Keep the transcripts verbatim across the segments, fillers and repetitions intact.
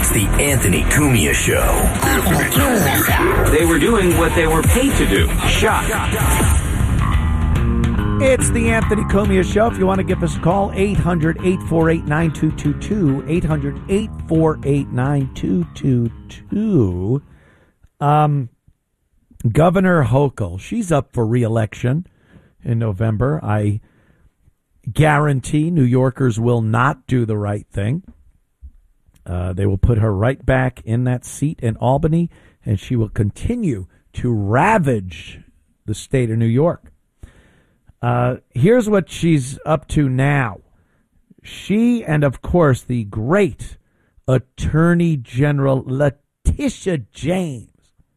It's the Anthony Cumia Show. Anthony Cumia Show. They were doing what they were paid to do. Shot. It's the Anthony Cumia Show. If you want to give us a call, eight hundred, eight four eight, nine two two two, eight hundred, eight four eight, nine two two two. Um, Governor Hochul, she's up for re-election in November. I guarantee New Yorkers will not do the right thing. Uh, they will put her right back in that seat in Albany, and she will continue to ravage the state of New York. Uh, here's what she's up to now. She and, of course, the great Attorney General Letitia James,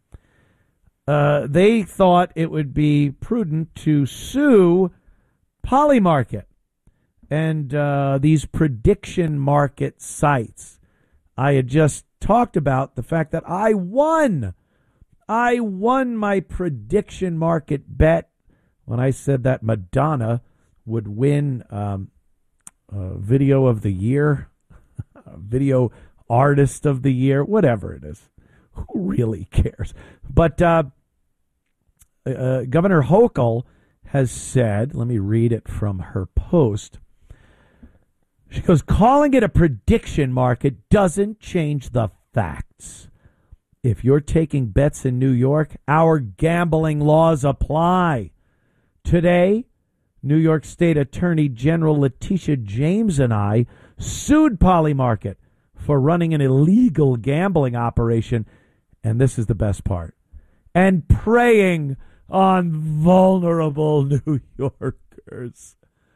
uh, they thought it would be prudent to sue Polymarket and uh, these prediction market sites. I had just talked about the fact that I won. I won my prediction market bet when I said that Madonna would win um, uh, Video of the Year, Video Artist of the Year, whatever it is. Who really cares? But uh, uh, Governor Hochul has said, let me read it from her post. She goes, calling it a prediction market doesn't change the facts. If you're taking bets in New York, our gambling laws apply. Today, New York State Attorney General Letitia James and I sued Polymarket for running an illegal gambling operation, and this is the best part, and preying on vulnerable New Yorkers.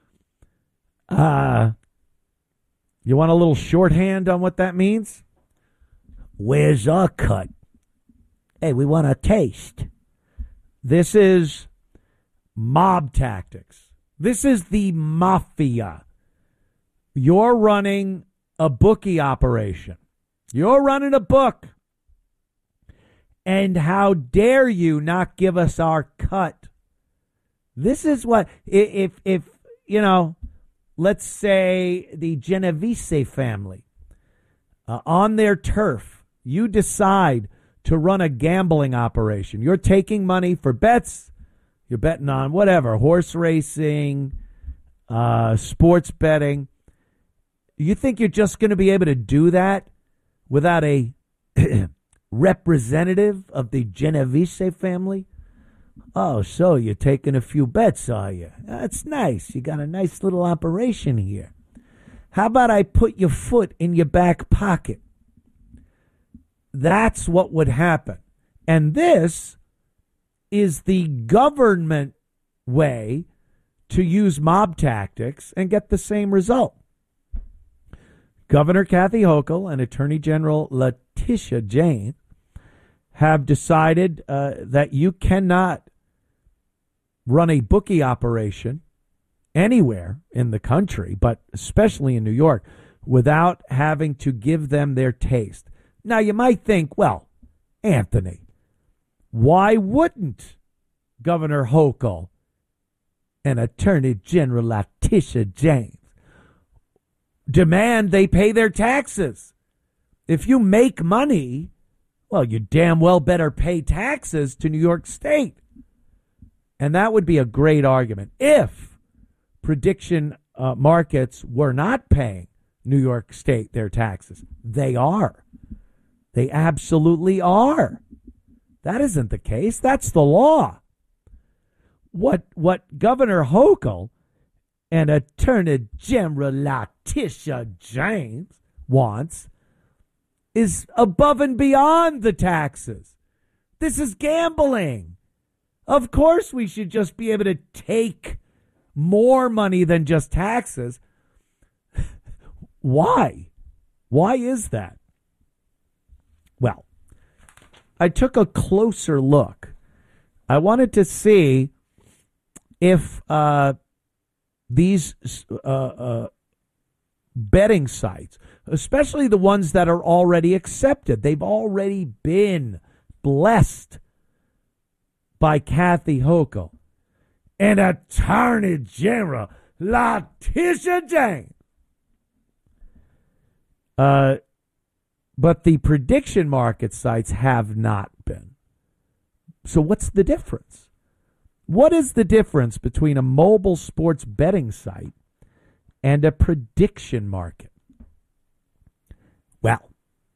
Ah. Uh, You want a little shorthand on what that means? Where's our cut? Hey, we want a taste. This is mob tactics. This is the mafia. You're running a bookie operation. You're running a book. And how dare you not give us our cut? This is what, if, if you know, let's say the Genovese family, uh, on their turf, you decide to run a gambling operation. You're taking money for bets. You're betting on whatever, horse racing, uh, sports betting. You think you're just going to be able to do that without a representative of the Genovese family? Oh, so you're taking a few bets, are you? That's nice. You got a nice little operation here. How about I put your foot in your back pocket? That's what would happen. And this is the government way to use mob tactics and get the same result. Governor Kathy Hochul and Attorney General Letitia James have decided uh, that you cannot run a bookie operation anywhere in the country, but especially in New York, without having to give them their taste. Now, you might think, well, Anthony, why wouldn't Governor Hochul and Attorney General Letitia James demand they pay their taxes? If you make money, well, you damn well better pay taxes to New York State. And that would be a great argument. If prediction uh, markets were not paying New York State their taxes, they are. They absolutely are. That isn't the case. That's the law. What what Governor Hochul and Attorney General Letitia James wants is above and beyond the taxes. This is gambling. Of course we should just be able to take more money than just taxes. Why? Why is that? Well, I took a closer look. I wanted to see if uh, these uh, uh, betting sites, especially the ones that are already accepted, they've already been blessed by Kathy Hochul and Attorney General Letitia James. Uh, but the prediction market sites have not been. So what's the difference? What is the difference between a mobile sports betting site and a prediction market? Well,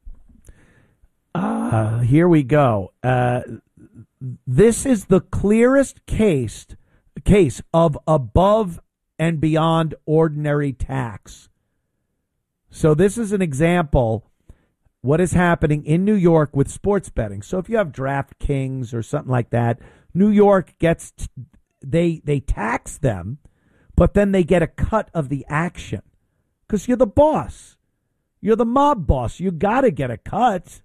uh, here we go. Uh, this is the clearest case case of above and beyond ordinary tax. So this is an example what is happening in New York with sports betting. So if you have DraftKings or something like that, New York gets t- they they tax them, but then they get a cut of the action because you're the boss. You're the mob boss. You got to get a cut.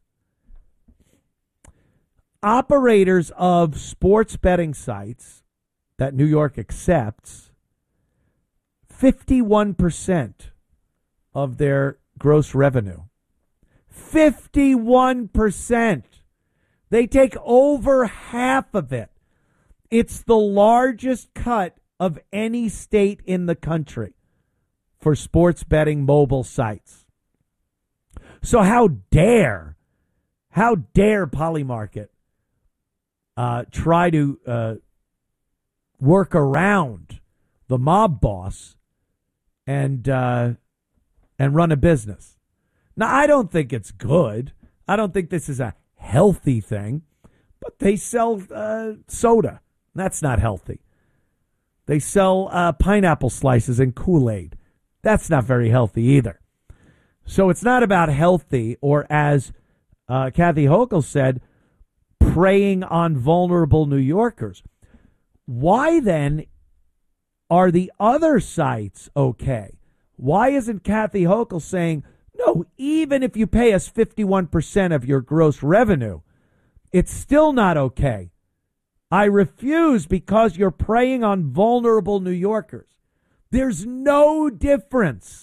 Operators of sports betting sites that New York accepts, fifty-one percent of their gross revenue. fifty-one percent. They take over half of it. It's the largest cut of any state in the country for sports betting mobile sites. So how dare, how dare Polymarket uh, try to uh, work around the mob boss and uh, and run a business? Now, I don't think it's good. I don't think this is a healthy thing, but they sell uh, soda. That's not healthy. They sell uh, pineapple slices and Kool-Aid. That's not very healthy either. So it's not about healthy, or as uh, Kathy Hochul said, preying on vulnerable New Yorkers. Why then are the other sites okay? Why isn't Kathy Hochul saying, no, even if you pay us fifty-one percent of your gross revenue, it's still not okay. I refuse because you're preying on vulnerable New Yorkers. There's no difference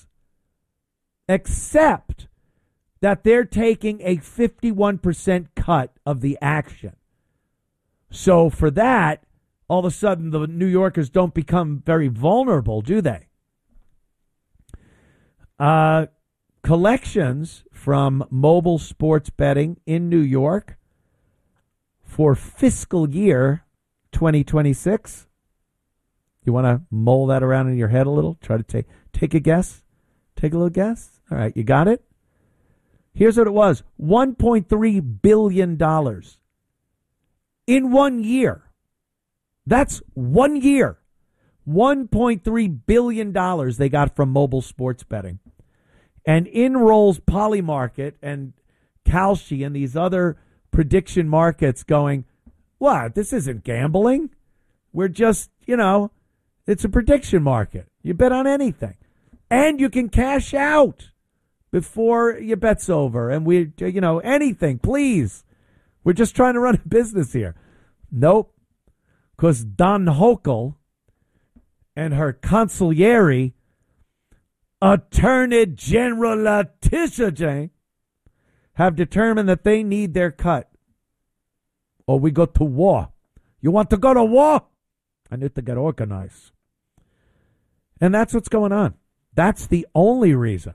except that they're taking a fifty-one percent cut of the action. So for that, all of a sudden the New Yorkers don't become very vulnerable, do they? Uh, collections from mobile sports betting in New York for fiscal year twenty twenty-six. You want to mull that around in your head a little? Try to take take a guess? Take a little guess? All right, you got it? Here's what it was. one point three billion dollars in one year. That's one year. one point three billion dollars they got from mobile sports betting. And in rolls Polymarket and Kalshi and these other prediction markets going, what? This isn't gambling. We're just, you know, it's a prediction market. You bet on anything. And you can cash out before your bet's over. And we, you know, anything, please. We're just trying to run a business here. Nope. Because Don Hochul and her consigliere, Attorney General Letitia James, have determined that they need their cut. Or we go to war. You want to go to war? I need to get organized. And that's what's going on. That's the only reason.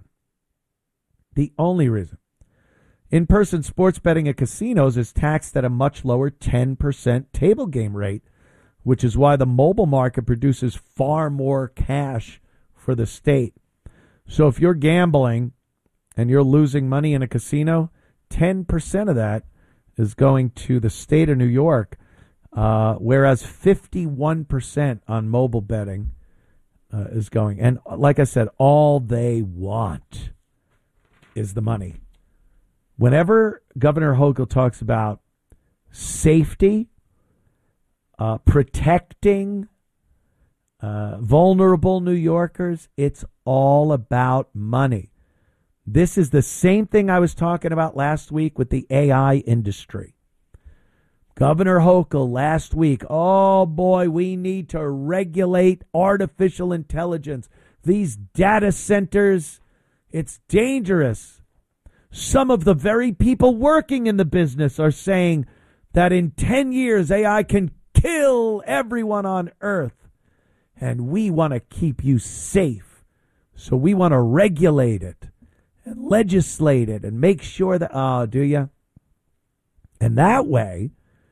The only reason. In-person sports betting at casinos is taxed at a much lower ten percent table game rate, which is why the mobile market produces far more cash for the state. So if you're gambling and you're losing money in a casino, ten percent of that is going to the state of New York, uh, whereas fifty-one percent on mobile betting uh, is going. And like I said, all they want is the money. Whenever Governor Hochul talks about safety, uh, protecting uh, vulnerable New Yorkers, it's all about money. This is the same thing I was talking about last week with the A I industry. Governor Hochul last week, oh boy, we need to regulate artificial intelligence. These data centers, it's dangerous. Some of the very people working in the business are saying that in ten years, A I can kill everyone on Earth. And we want to keep you safe. So we want to regulate it. and legislate it and make sure that, oh, do you? And that way,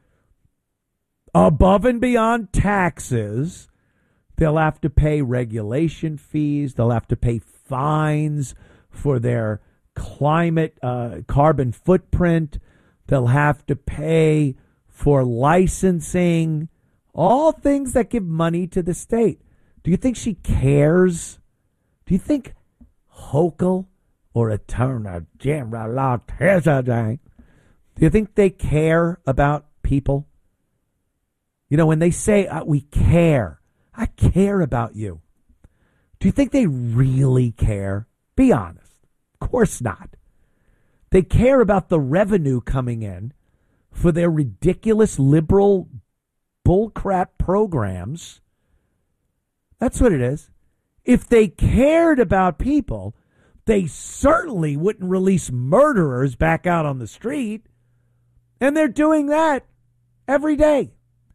above and beyond taxes, they'll have to pay regulation fees. They'll have to pay fines for their climate uh, carbon footprint. They'll have to pay for licensing, all things that give money to the state. Do you think she cares? Do you think Hochul or Attorney General do you think they care about people? You know, when they say, uh, we care, I care about you. Do you think they really care? Be honest. Of course not. They care about the revenue coming in for their ridiculous liberal bullcrap programs. That's what it is. If they cared about people, they certainly wouldn't release murderers back out on the street. And they're doing that every day.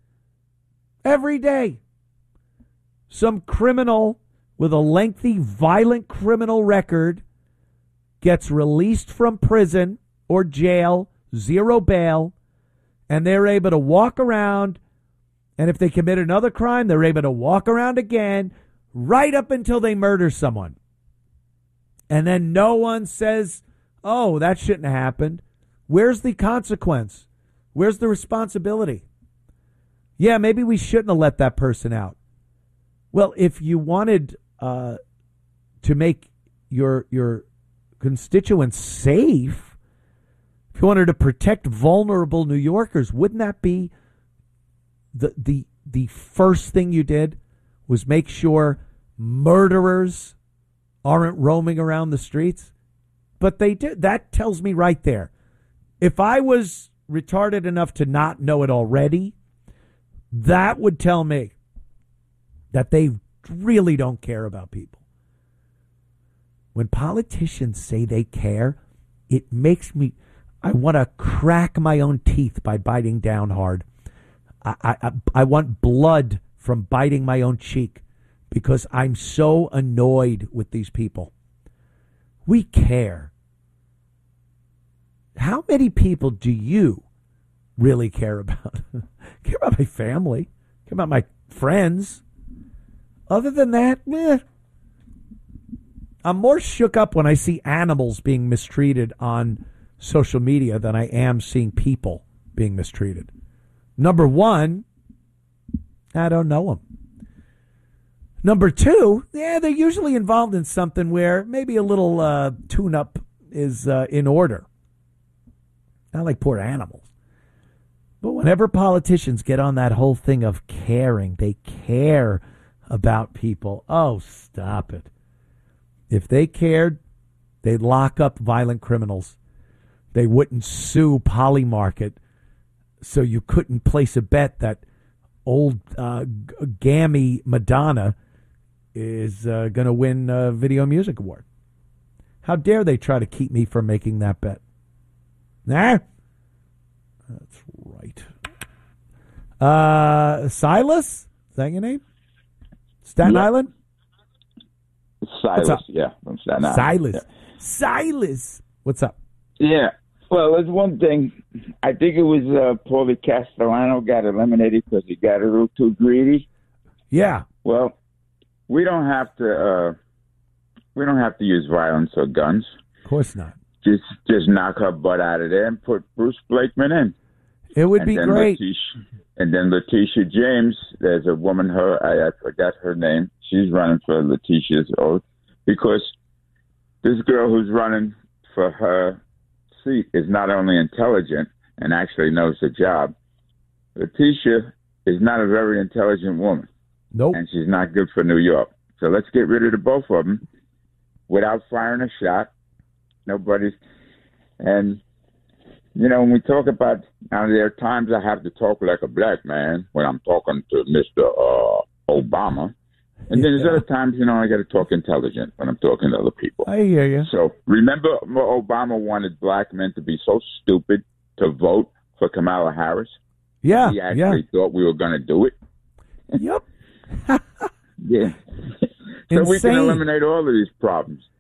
Every day. Some criminal with a lengthy, violent criminal record gets released from prison or jail, zero bail, and they're able to walk around. And if they commit another crime, they're able to walk around again right up until they murder someone. And then no one says, oh, that shouldn't have happened. Where's the consequence? Where's the responsibility? Yeah, maybe we shouldn't have let that person out. Well, if you wanted uh, to make your your constituents safe, if you wanted to protect vulnerable New Yorkers, wouldn't that be the the the first thing you did? Was make sure murderers aren't roaming around the streets? But they did. That tells me right there. If I was retarded enough to not know it already, that would tell me that they really don't care about people. When politicians say they care, it makes me, I want to crack my own teeth by biting down hard. I, I, I want blood from biting my own cheek because I'm so annoyed with these people. We care. How many people do you really care about? Care about my family? Care about my friends? Other than that, eh. I'm more shook up when I see animals being mistreated on social media than I am seeing people being mistreated. Number one, I don't know them. Number two, yeah, they're usually involved in something where maybe a little uh, tune-up is uh, in order. Not like poor animals. But whenever politicians get on that whole thing of caring, they care about people. Oh, stop it. If they cared, they'd lock up violent criminals. They wouldn't sue Polymarket so you couldn't place a bet that old uh, gammy Madonna is uh, going to win a Video Music Award. How dare they try to keep me from making that bet? Nah. That's right. Uh, Silas? Is that your name? Staten yeah. Island? Silas, yeah. From Staten Island. Silas. Yeah. Silas. What's up? Yeah. Well, there's one thing. I think it was uh, Paulie Castellano got eliminated because he got a little too greedy. Yeah. Well, we don't have to. Uh, we don't have to use violence or guns. Of course not. Just, just knock her butt out of there and put Bruce Blakeman in. It would and be then great. Letitia, and then Letitia James. There's a woman. Her I, I forgot her name. She's running for Letitia's oath because this girl who's running for her seat is not only intelligent and actually knows the job. Letitia is not a very intelligent woman. Nope. And she's not good for New York. So let's get rid of the both of them without firing a shot. Nobody's. And, you know, when we talk about, now there are times I have to talk like a black man when I'm talking to Mister Uh, Obama. And then yeah. there's other times, you know, I got to talk intelligent when I'm talking to other people. I hear you. So remember, Obama wanted black men to be so stupid to vote for Kamala Harris. Yeah, he actually yeah. thought we were going to do it. Yep. Yeah. So Insane. we can eliminate all of these problems.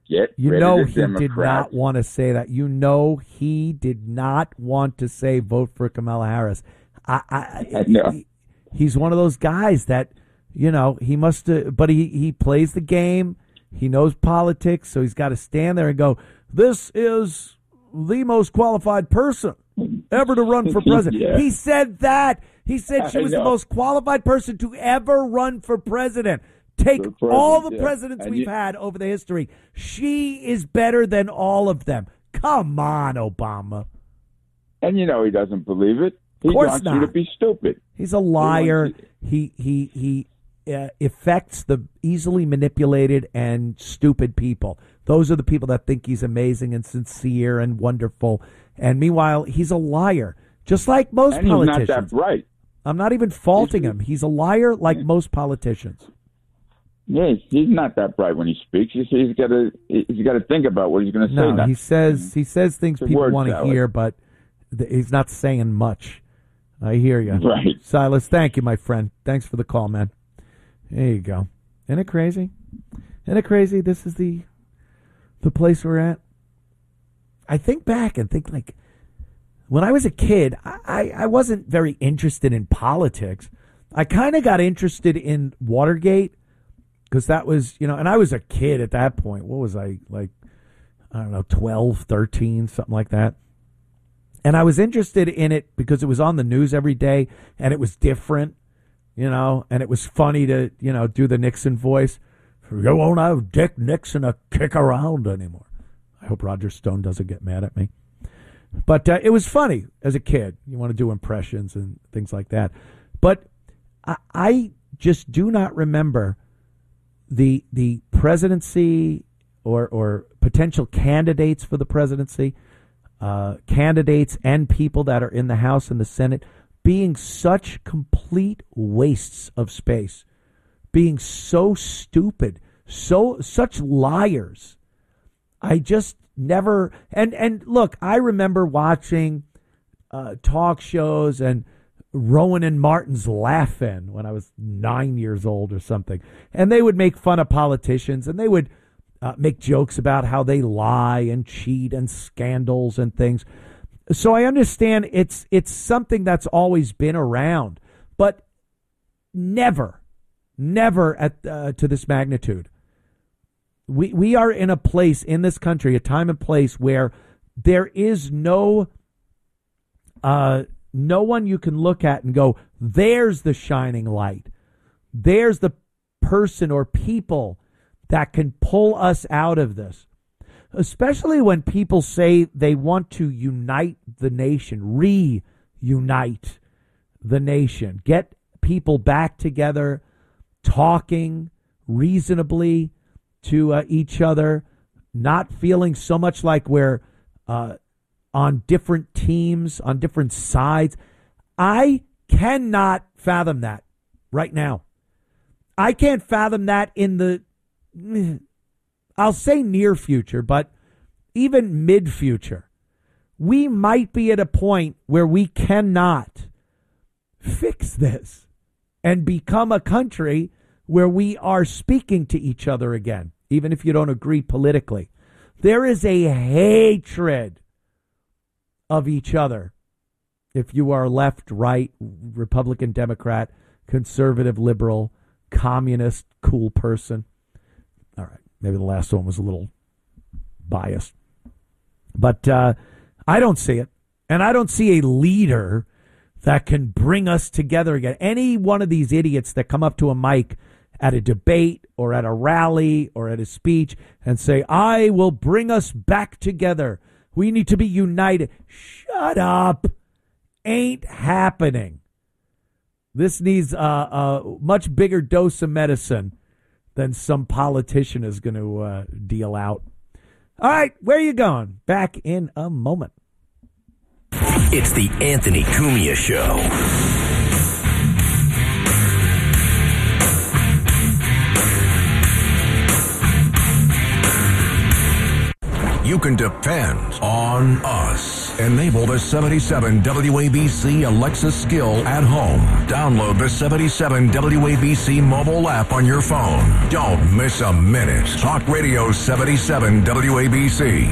Get You rid know of the he Democrats. did not want to say that. You know he did not want to say vote for Kamala Harris. I, I, I know. He, he's one of those guys that, you know, he must have, but he, he plays the game. He knows politics, so he's got to stand there and go, this is the most qualified person ever to run for president. Yeah. He said that. He said she I was the know. most qualified person to ever run for president. Take The president, all the yeah. presidents And we've you- had over the history. She is better than all of them. Come on, Obama. And you know he doesn't believe it. He Course wants not. you to be stupid. He's a liar. wants He he he uh, affects the easily manipulated and stupid people. Those are the people that think he's amazing and sincere and wonderful. And meanwhile, he's a liar, just like most And politicians. he's not that bright. I'm not even faulting He's- him. He's a liar like most politicians. Yeah, he's, he's not that bright when he speaks. He's, he's got to he's got to think about what he's going to say. No, now. he says he says things It's a people word want to salad. hear, but th- he's not saying much. I hear you, Right. Silas. Thank you, my friend. Thanks for the call, man. There you go. Isn't it crazy? Isn't it crazy? This is the the place we're at. I think back and think like when I was a kid, I, I, I wasn't very interested in politics. I kind of got interested in Watergate because that was, you know, and I was a kid at that point. What was I, like, I don't know, twelve, thirteen, something like that. And I was interested in it because it was on the news every day and it was different, you know, and it was funny to, you know, do the Nixon voice. You won't have Dick Nixon a kick around anymore. I hope Roger Stone doesn't get mad at me. But uh, it was funny as a kid. You want to do impressions and things like that. But I, I just do not remember the the presidency or, or potential candidates for the presidency, uh, candidates and people that are in the House and the Senate being such complete wastes of space, being so stupid, so such liars. I just never and and look, I remember watching uh, talk shows and Rowan and Martin's Laughing when I was nine years old or something, and they would make fun of politicians and they would uh, make jokes about how they lie and cheat and scandals and things. So I understand it's it's something that's always been around, but never, never at uh, to this magnitude. We we are in a place in this country, a time and place where there is no uh, no one you can look at and go, there's the shining light. There's the person or people that can pull us out of this. Especially when people say they want to unite the nation, reunite the nation, get people back together, talking reasonably to uh, each other, not feeling so much like we're uh, on different teams, on different sides. I cannot fathom that right now. I can't fathom that in the, I'll say near future, but even mid future. We might be at a point where we cannot fix this and become a country where we are speaking to each other again, even if you don't agree politically. There is a hatred of each other. If you are left, right, Republican, Democrat, conservative, liberal, communist, cool person. All right. Maybe the last one was a little biased. But uh, I don't see it. And I don't see a leader that can bring us together again. Any one of these idiots that come up to a mic at a debate or at a rally or at a speech and say, I will bring us back together. We need to be united. Shut up. Ain't happening. This needs a, a much bigger dose of medicine than some politician is going to uh, deal out. All right, where are you going? Back in a moment. It's the Anthony Cumia Show. you can depend on us. Enable the seventy-seven W A B C Alexa skill at home. Download the seventy-seven W A B C mobile app on your phone. Don't miss a minute. Talk Radio seventy-seven W A B C.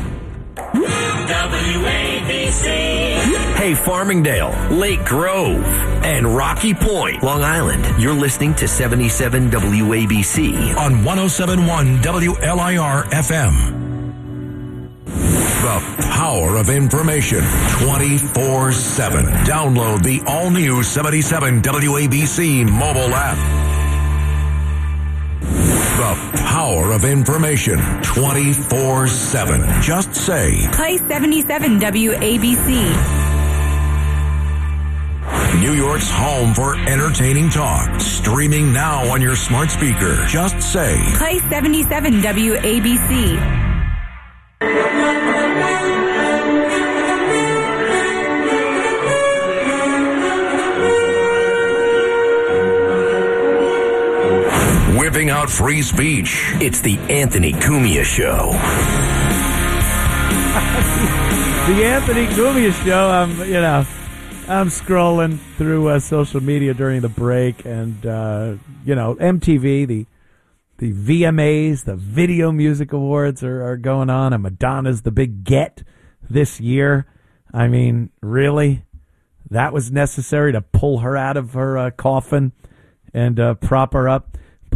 W A B C. Hey, Farmingdale, Lake Grove, and Rocky Point, Long Island. You're listening to seventy-seven W A B C on one oh seven point one W L I R F M. The power of information twenty-four seven. Download the all-new seventy-seven W A B C mobile app. The power of information twenty-four seven. Just say, play seventy-seven W A B C. New York's home for entertaining talk. Streaming now on your smart speaker. Just say, play seventy-seven W A B C. Whipping out free speech. It's the Anthony Cumia Show. The Anthony Cumia Show. I'm, you know, I'm scrolling through uh, social media during the break, and uh, you know, M T V, the the V M As, the Video Music Awards are, are going on, and Madonna's the big get this year. I mean, really, that was necessary to pull her out of her uh, coffin and uh, prop her up.